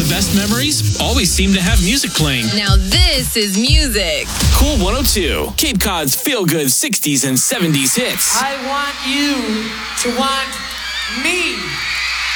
the best memories always seem to have music playing. Now this is music. Cool 102, Cape Cod's feel-good 60s and 70s hits. I want you to want me.